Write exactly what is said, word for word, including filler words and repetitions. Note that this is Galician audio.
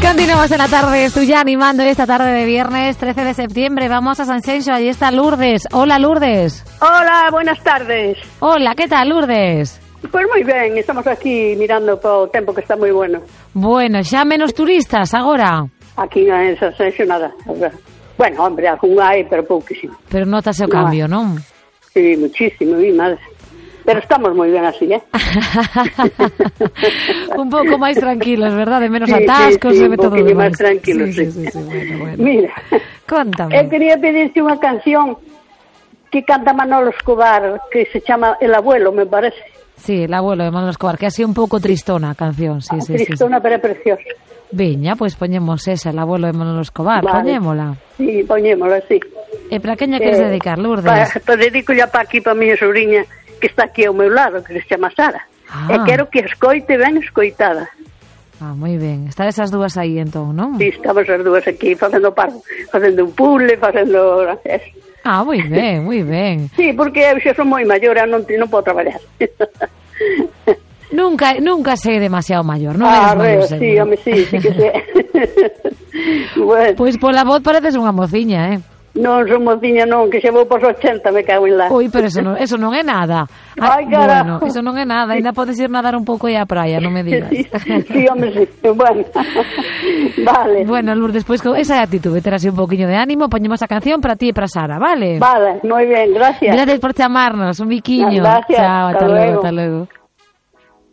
Continuamos en la tarde, estoy ya animando esta tarde de viernes trece de septiembre. Vamos a San Xenxo, allí está Lourdes. Hola, Lourdes. Hola, buenas tardes. Hola, ¿qué tal, Lourdes? Pues muy ben, estamos aquí mirando para o tempo que está moi bueno. Bueno, xa menos turistas agora. Aquí non é San Xenxo nada. Bueno, hombre, algún hai, pero pouquísimo. Pero notase o No cambio, hai. non? Sí, muchísimo, mi madre. Pero estamos moi ben así, eh? Un pouco máis tranquilos, verdad? De menos Sí, atascos, sí, sí, e todo un pouquinho demais. máis tranquilos, sí. sí. Sí, sí, sí, bueno, bueno. Mira, Contame. eu quería pedirte unha canción que canta Manolo Escobar, que se chama El Abuelo, me parece. Sí, el abuelo de Manolo Escobar, que ha sido un pouco tristona a canción, sí, sí, sí. Tristona, pero é preciosa. Viña, pois pues poñemos esa, el abuelo de Manolo Escobar, Vale. poñémola. Sí, poñémola, sí. E para quen lle queres Eh, dedicar, Lourdes? Pa, pa dedico ya pa aquí, pa miña sobrinha, que está aquí ao meu lado, que se chama Sara. Ah. E quero que escoite ben escoitada. Ah, moi ben. Están esas dúas aí, entón, non? Sí, estamos as dúas aquí facendo parvo, facendo un puzzle, facendo... Ah, moi ben, moi ben. Sí, porque eu xa son moi maior, non, non podo traballar. Nunca, nunca sei demasiado maior, non Ah, eres maior, reo, sí, home, sí, sí que sei. Bueno, Pois pola voz pareces unha mociña, eh? non son mociña non, que xa vou pos ochenta, me cago en la... Ui, pero eso non, eso non é nada. Ai, carajo. Bueno, eso non é nada, ainda podes ir nadar un pouco aí á praia, non me digas. Sí, sí, home, sí, bueno. Vale. Bueno, Lourdes, despois con esa actitude, ter así un pouquiño de ánimo, poñemos a canción para ti e para Sara, vale? Vale, moi ben, gracias. Gracias por chamarnos, un biquiño. Gracias, Chao, hasta hasta luego, luego. hasta luego.